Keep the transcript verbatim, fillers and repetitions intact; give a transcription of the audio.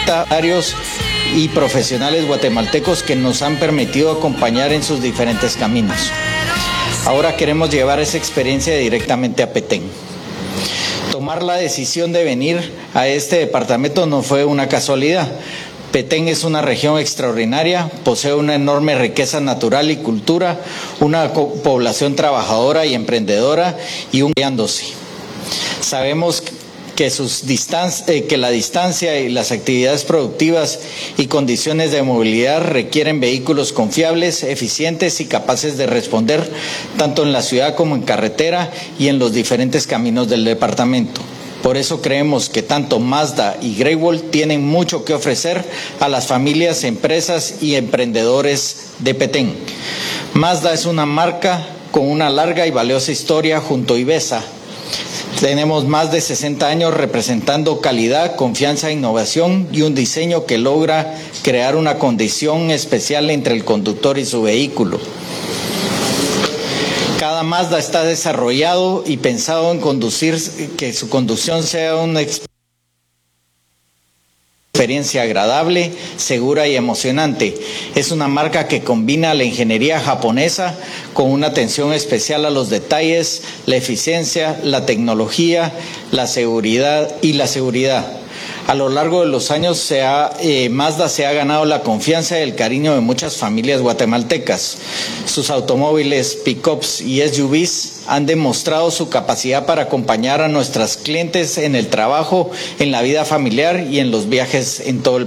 voluntarios y profesionales guatemaltecos que nos han permitido acompañar en sus diferentes caminos. Ahora queremos llevar esa experiencia directamente a Petén. Tomar la decisión de venir a este departamento no fue una casualidad. Petén es una región extraordinaria, posee una enorme riqueza natural y cultura, una población trabajadora y emprendedora y un guiándose. Sabemos que, sus distanci- eh, que la distancia y las actividades productivas y condiciones de movilidad requieren vehículos confiables, eficientes y capaces de responder tanto en la ciudad como en carretera y en los diferentes caminos del departamento. Por eso creemos que tanto Mazda y Great Wall tienen mucho que ofrecer a las familias, empresas y emprendedores de Petén. Mazda es una marca con una larga y valiosa historia junto a Ibesa. Tenemos más de sesenta años representando calidad, confianza, innovación y un diseño que logra crear una condición especial entre el conductor y su vehículo. Cada Mazda está desarrollado y pensado en conducir, que su conducción sea una experiencia agradable, segura y emocionante. Es una marca que combina la ingeniería japonesa con una atención especial a los detalles, la eficiencia, la tecnología, la seguridad y la seguridad. A lo largo de los años, se ha, eh, Mazda se ha ganado la confianza y el cariño de muchas familias guatemaltecas. Sus automóviles, pick-ups y S U Vs han demostrado su capacidad para acompañar a nuestros clientes en el trabajo, en la vida familiar y en los viajes en todo el